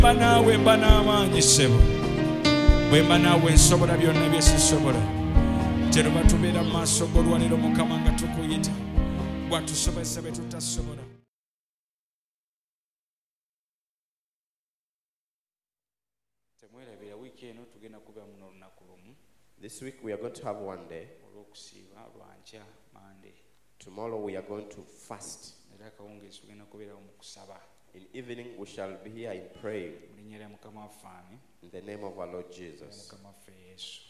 Banawe banamaanyi ssebo bwe mba naawe nsobola byonna bye sisobola kye luba tubeera mu maaso g'olwaliro Mukama nga tukuyita bw'atusobesa bye tutasobola. Temwerabira wiiki eno tugenda kubeera muno olunaku lumu. This week we are going to have one day. Olw'okusiiba lwankya Monday. Tomorrow we are going to fast. Era akawungeezi tugenda kubeerawo mu kusaba. In evening we shall be here in praying. Mu linnya lya Mukama waffe ani. In the name of our Lord Jesus. Mukama waffe Yesu.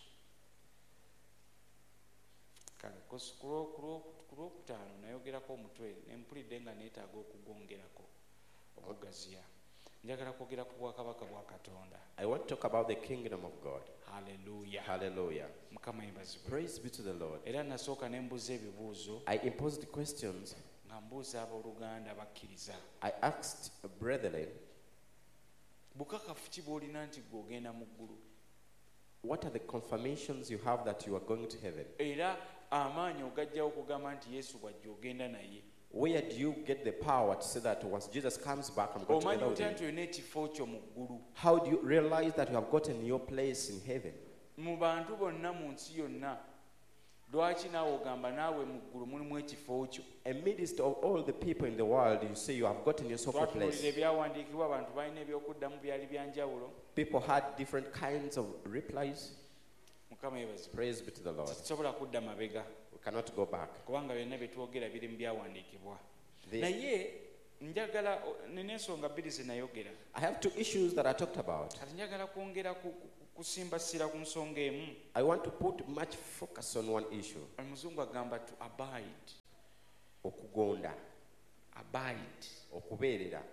Kale ku lwokutaano nayogerako omutwe ne mpulidde nga neetaaga okugwongerako okugaziya. Njagala kwogera ku bwakabaka bwa Katonda. I want to talk about the kingdom of God. Hallelujah. Hallelujah. Mukama yebazibwe. Praise be to the Lord. Era nasooka ne mbuuza ebibuuzo. I imposed questions. Nga mbuuza abooluganda bakkiriza. I asked brethren, bukakafu ki bw'olina nti gw'ogenda mu ggulu? what are the confirmations you have that you are going to heaven? Era amaanyi ogajjawo okugamba nti Yesu bw'ajja ogenda naye. Where do you get the power to say that once Jesus comes back, I'm going to Omanyi get otya out? nti olina ekifo kyo mu ggulu? How do you realize that you have gotten your place in heaven? Mu bantu bonna mu nsi yonna lwaki naawe ogamba naawe mu ggulu mulimu ekifo kyo? Amidst of all the people in the world, you say you have gotten yourself a Twatunuulira place. ebyawandiikibwa abantu balina ebyokuddamu byali bya njawulo. People had different kinds of replies. Mukama yeebazibwe. Praise be to the Lord. Tetusobola kudda mabega We cannot go back. kubanga byonna bye twogera biri mu byawandiikibwa. The- Naye njagala nina ensonga bbiri ze nayogera. I have two issues that I talked about. Kati njagala kwongera kusimbasira ku nsonga emu. I want to put much focus on one issue. Omuzungu agamba to abide. Okugonda, Abide. okubeerera.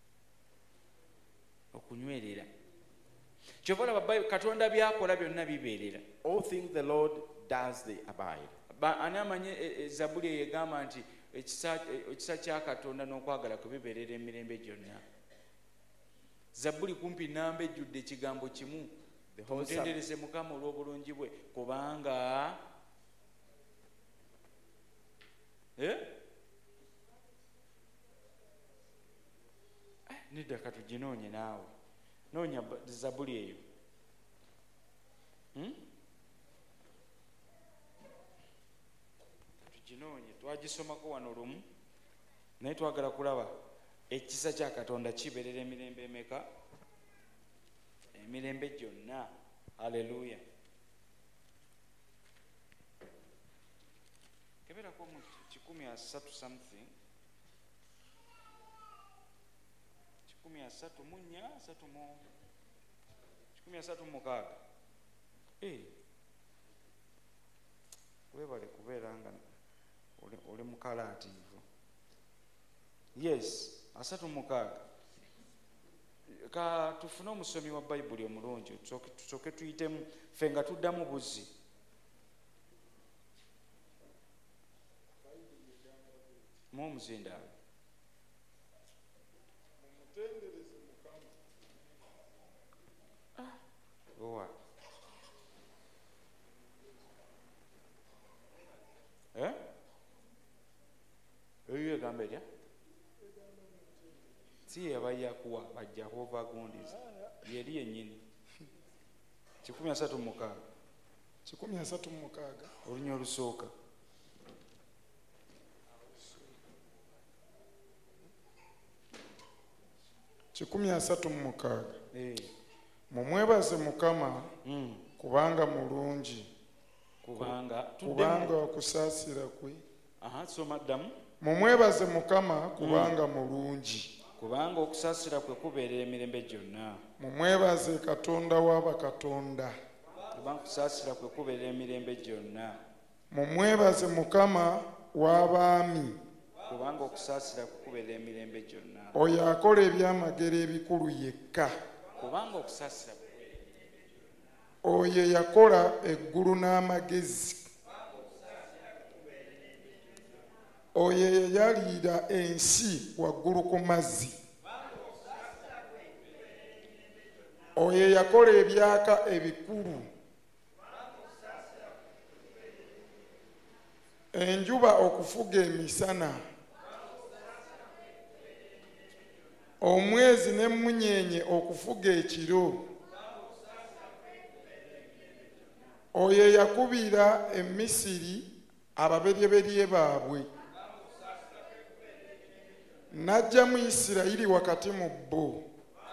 Okunywerera. Kyova olaba Katonda byakola byonna bibeerera. All things the Lord does, they abide. Ani amanyi Zabbuli eyo egamba nti ekisa kya Katonda n'okwagala kwe bibeerera emirembe gyonna. Zabbuli kumpi nnamba ejjudde ekigambo kimu. The whole Psalm, Mutendereze Mukama olw'obulungi bwe kubanga nedda katuginoonye naawe. Noonya Zabbuli eyo. Katuginoonye twagisomako wano lumu naye twagala kulaba ekisa kya Katonda kibeerera emirembe emeka? Emirembe gyonna. Haleluya. Keberako mu 13 something. 13 webale kubeera nga oli mukalaativu. Yes, 36. Ka tufune omusomi wa Bayibuli omulungi tusooke tuyitemu ffe nga tuddamu buzzi. Mu omuzindaalo. Owa. Eyo egamba erya? Si yabayakuwa bajja kuva agundiza. Yeri yennyini. 13:6. 13:6. Olunya olusooka. Mumwebaze Mukama kubanga mulungi. Kubanga okusaasira kwe. Soma ddamu. Mumwebaze Mukama kubanga mulungi. Kubanga okusaasira kwe kubeerera emirembe gyonna. Mumwebaze Katonda w'abakatonda. Kubanga okusaasira kwe kubeerera emirembe gyonna. Mumwebaze Mukama w'abaami. Kubanga okusaasira kwe kubeerera emirembe gyonna. Oyo akola ebyamagero ebikulu yekka. Kubanga okusaasira kwe. Oyo yakola eggulu n'amagezi. Oyo yayalira ensi waggulu ku mazzi. Oyo yakola ebyaka ebikulu. Enjuba okufuga emisana. omwezi n'emmunyeenye okufuga ekiro. Oyo eyakubira Emisiri ababeryeberye baabwe, n'ajja mu Isirayiri wakati mu bo.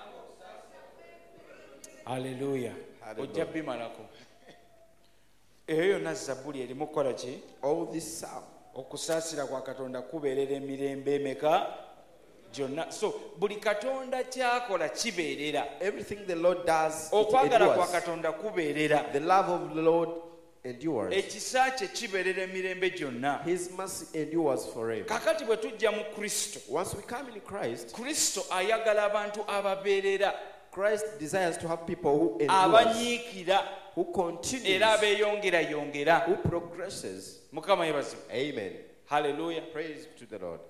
Haleluya. Ojja bimalako. Eyo yonna Zabbuli erimu kukola ki? All this psalm. Okusaasira kwa Katonda kubeerera emirembe emeka gyonna. So buli Katonda kyakola kibeerera. Everything the Lord does, it Okwagala kwa endures. Katonda kubeerera. The love of the Lord endures. Ekisa kye kibeerera emirembe gyonna. His mercy endures forever. Kakati bwe tujja mu Kristo, Once we come in Christ, Kristo ayagala abantu ababeerera, Christ desires to have people who endure, abanyiikira who continues, era abeeyongerayongera. who progresses. Mukama yeebazibwe. Amen. Haleluya. Praise to the Lord.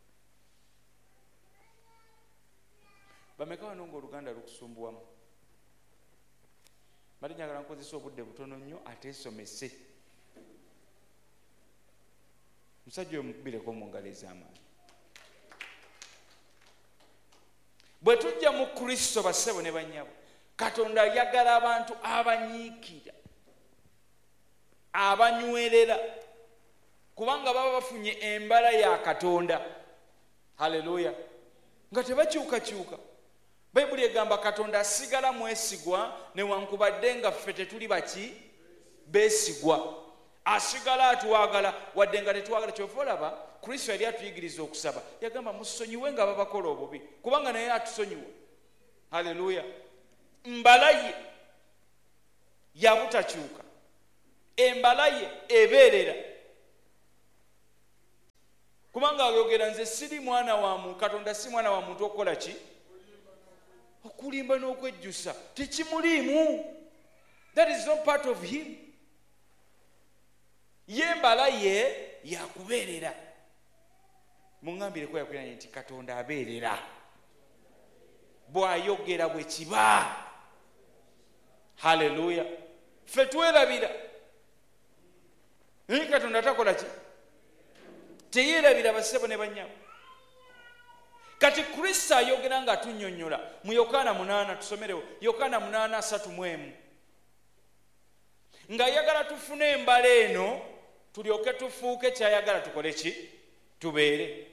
Bameka wano ng'Oluganda lukusumbuwamu? Bali njagala nkozesa obudde butono nnyo ateesomese. Musajja oyo mukubireko mu ngalo ez'amaanyi. Bwe tujja mu Kristo bassebo ne bannyabo, Katonda ayagala abantu abanyiikira, abanywerera, kubanga baba bafunye embala ya Katonda. Haleluya. Nga tebakyukakyuka. Bayibuli egamba Katonda asigala mwesigwa newankubadde nga ffe tetuli baki beesigwa. Asigala atwagala wadde nga tetwagala. Kyova olaba Kristo yali atuyigiriza okusaba, yagamba musonyiwe nga babakola obubi, kubanga naye atusonyiwa. Haleluya. Mbala ye yabutakyuka, embala ye ebeerera, kubanga ayogera nze siri mwana wa muntu, Katonda si mwana wa muntu okukola ki? Okulimba n'okwejjusa. Tekimuliimu. That is not part of him. Ye mbala ye yakubeerera. Muŋŋambireko yakwiranye nti Katonda abeerera. Bw'ayogera bwe kiba. Haleluya. Ffe twerabira. Naye Katonda takola ki? Teyeerabira bassebo ne bannyabo. Kati Kristo ayogera nga tunnyonnyola mu Yokaana 8, tusomerewo Yokaana 8:31, ng'ayagala tufune embala eno tulyoke tufuuke kyayagala tukole ki? Tubeere.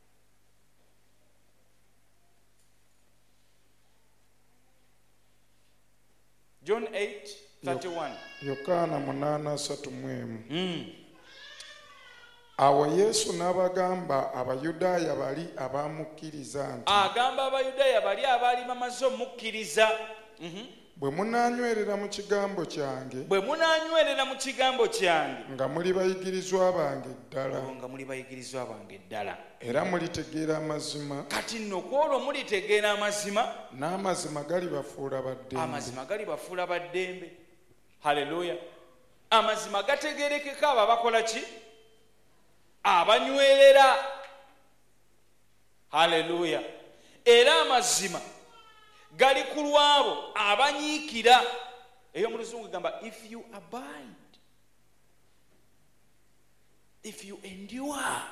John 8:31. Yokaana 8:31. Awo Yesu n'abagamba Abayudaaya bali abaamukkiriza nti, Agamba Abayudaaya bali abaali bamaze omukkiriza, bwe munaanywerera mu kigambo kyange, bwe munaanywerera mu kigambo kyange, nga muli bayigirizwa bange ddala, nga muli bayigirizwa bange ddala, era mulitegeera amazima, kati nno kwolwo mulitegeera amazima, n'amazima galibafuula baddembe. amazima galibafuula baddembe. Haleluya. Amazima gategeerekeka abo abakola ki? Abanywerera. Haleluya. Era amazima gali ku lwabo abanyiikira. Eyo mu Luzungu gamba if you abide, if you endure.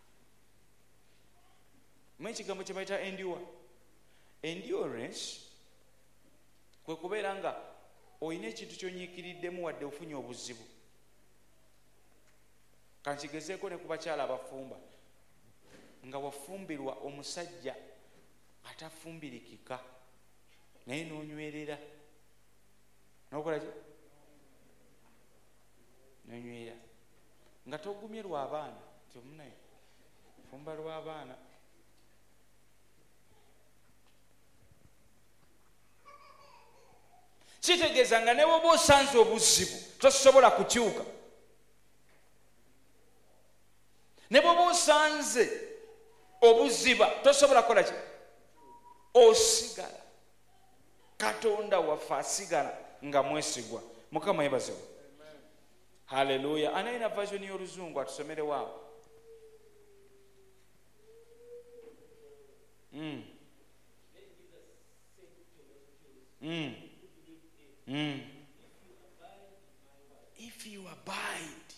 Mwe kigambo kye bayita endure. Endurance kwe kubeera nga olina ekintu ky'onyiikiriddemu wadde ofunye obuzibu. Kankigezeeko ne ku bakyala abafumba, nga wafumbirwa omusajja atafumbirikika naye n'onywerera, n'okola ki? N'onywera nga togumye lw'abaana, nti omunaye fumba lw'abaana. Kitegeeza nga ne bw'oba osanze obuzibu tosobola kukyuka. Ne bw'oba osanze obuziba tosobola kukola ki? Osigala. Katonda waffe asigala nga mwesigwa. Mukama yeebazibwe. Haleluya. Anayina version y'Oluzungu atusomerewo awo. If you abide,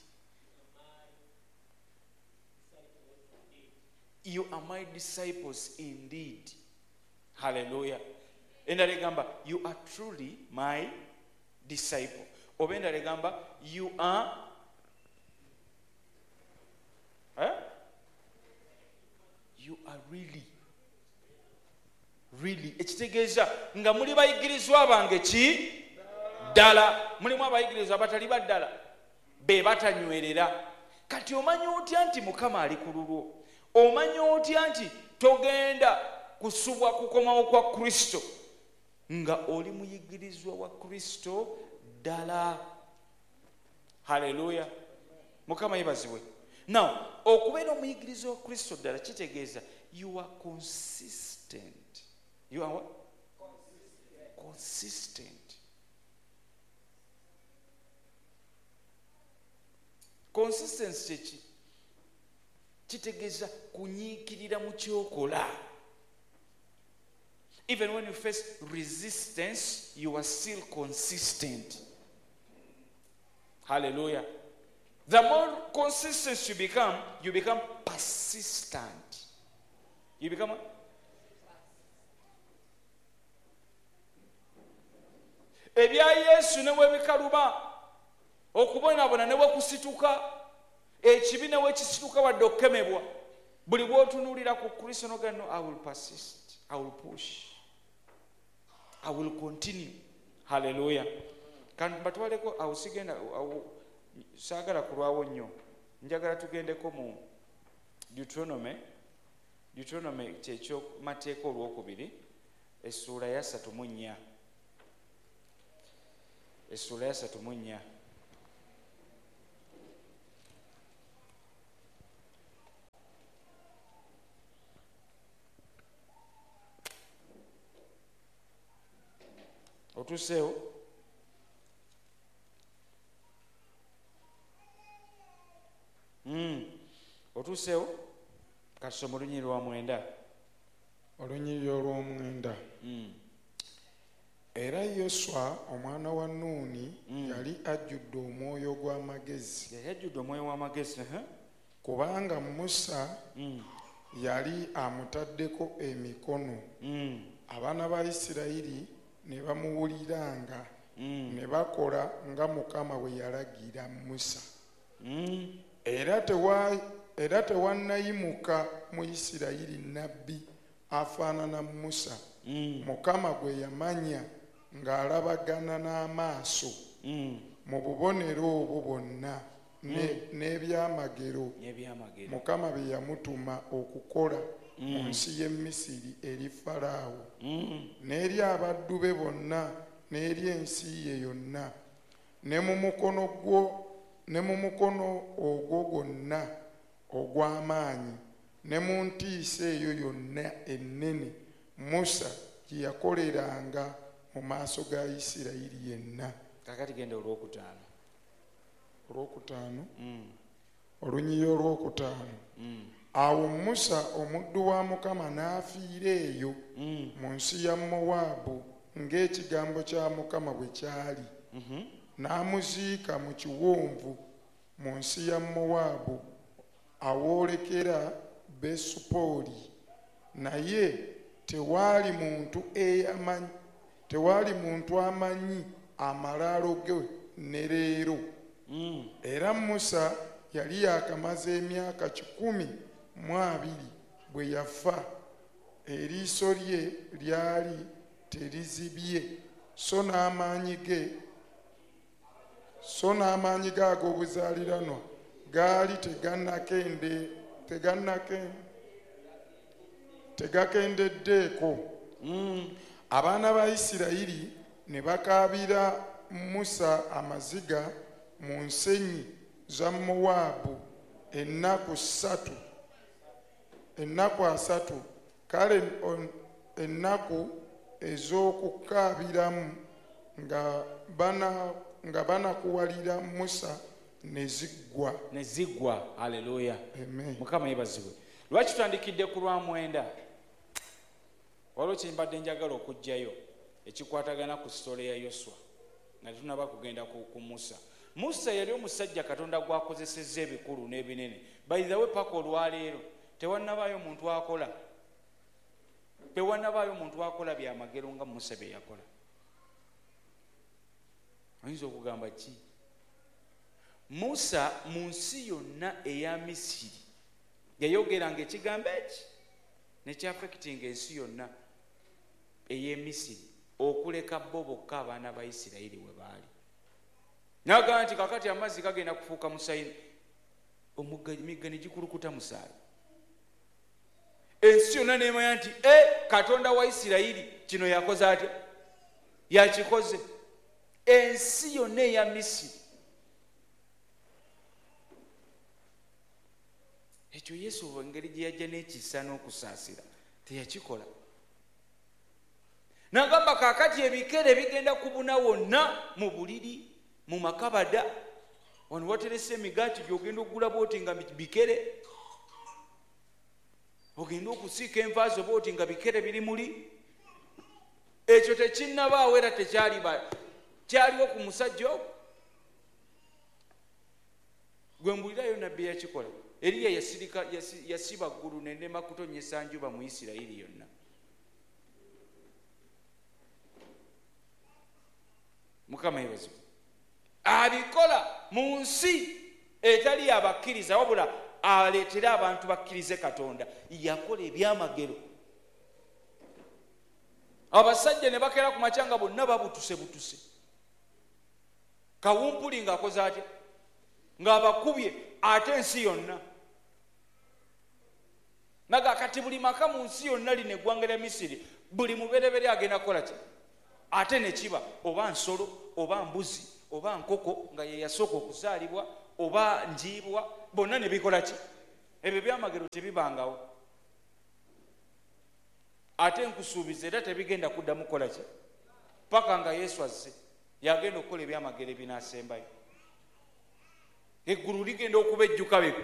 you are my disciples indeed. Hallelujah. Endala egamba you are truly my disciple. Oba endala egamba you are you are really ekitegeeza nga muli bayigirizwa bange ki ddala. Mulimu abayigirizwa abatali baddala be batanywerera. Kati omanyi otya nti Mukama ali ku lulwo? Omanyi otya nti togenda kusubwa kukomawo kwa Kristo nga oli muyigirizwa wa Kristo ddala? Haleluya. Mukama yebazibwe. Now okubeera omuyigirizwa wa Kristo ddala kitegeeza you are consistent. You are what? Consistent. Consistency kitegeeza kunyiikirira mu kyokola. Even when you face resistance, you are still consistent. Hallelujah. The more consistent you become persistent. You become what? Ebya Yesu ne webikaluba okubonaabona ne wekusituka ekibi ne wekisituka wadde okukemebwa buli bw'otunuulira ku Kristo n'ogamba no, I will persist, I will push, I will continue. Hallelujah. Kandi batwaleko awo sigenda saagala kulwawo nnyo, njagala tugendeko mu Deuteronomy kyekyo mateeka olwokubiri essuula ya 34. Essuula ya 34. Otuseewo? Otuseewo? Kasoma olunyiri lwa 9. Olunyiri olw'omwenda. Era Yoswa omwana wa Nuuni yali ajjudde omwoyo gw'amagezi. Yali ajjudde omwoyo w'amagezi. Kubanga Musa yali amutaddeko emikono. Abaana ba Isirayiri ne bamuwuliranga ne bakola nga Mukama bwe yalagira Musa. Era tewannayimuka mu Isirayiri nnabbi afaanana Musa, Mukama gwe yamanya ng'alabagana n'amaaso mu bubonero obwo bwonna n'ebyamagero Mukama bye yamutuma okukola mu nsi y'e Misiri eri Falaawo n'eri abaddu be bonna n'eri ensi ye yonna, ne mu mukono ogwo gwonna ogw'amaanyi, ne mu ntiisa eyo yonna ennene Musa gye yakoleranga mu maaso ga Isirayiri yenna. Kakati genda olw'okutaano. Olunyiri olw'okutaano. Awo Musa omuddu wa Mukama n'afiira eyo mu nsi ya Mowaabu ng'ekigambo kya Mukama bwe kyali. N'amuziika mu kiwonvu mu nsi ya Mowaabu awoolekera Besupooli. Naye tewaali muntu amanyi amalaalo ge ne leero. Era Musa yali yakamaze emyaka 12 bwe yafa, eriiso lye lyali terizibye, so n'amaanyi ge ag'obuzaaliranwa gaali tegakendeddeeko. Abaana ba Isirayiri ne bakaabira Musa amaziga mu nsenyi za Mowaabu ennaku 3. Kale ennaku ez'okukaabiramu nga banakuwalira Musa ne ziggwa. Haleluya. Mukama yebazibwe. Lwaki tutandikidde ku lwa 9? Waliwo kyembadde njagala okugjayo ekikwatagana ku sitole ya Yoswa nga tunaba kugenda ku Musa. Musa yali omusajja Katonda gwakozesezza ebikulu n'ebinene. By the way, paka olwaleero tewannabaayo muntu akola tewanabaayo omuntu akola byamagero nga Musa bye yakola. Oyinza okugamba ki? Musa mu nsi yonna eya Misiri yayogeranga ekigambo eki nekyafekitinga ensi yonna ey'e Misiri okuleka bo bokka abaana ba Isirayiri we baali. N'agamba nti kakati amazzi gagenda kufuuka musayini, emigga ne gikulukuta musaayi. Ensi yonna n'emanya nti Katonda wa Isirayiri kino yakoze atya? Yakikoze. Ensi yonna eya Misiri. Ekyo Yesu engeri gye yajja n'ekisa n'okusaasira teyakikola. N'agamba kaakati ebikere bigenda kubuna wonna mu buliri, mu makabada. Wano waterese emigaati gy'ogenda okugula booti nga bikere. Ogenda okusiika envaazo booti nga bikere biri muli. Ekyo tekinnabaawo era kyaliwo ku musajja ogwo. Gwe mbulirayo nabbi yakikola. Eriya yasiba ggulu n'enema kutonnyesa njuba mu Isirayiri yonna. Mukama yebazo. Abikola mu nsi etali yabakkiriza wabula aleetera abantu bakkirize Katonda. Yakola ebyamagero. Abasajja ne bakera ku macanga bonna babutuse. Kawumpuli ng'akoze atya? Ng'abakubye ate ensi yonna. Naga kati buli maka mu nsi yonna lino eggwanga lya Misiri buli muberebere agenda kukola ki? Ate ne kiba oba nsolo oba mbuzi oba nkoko nga ye yasooka okuzaalibwa oba njiibwa bonna ne bikola ki? Ebyo byamagero tebibangawo. Ate nkusuubiza era tebigenda kuddamu kukola ki? Paka nga Yesu azze yagenda okukola ebyamagero ebinaasembayo. Eggulu ligenda okuba ejjuka be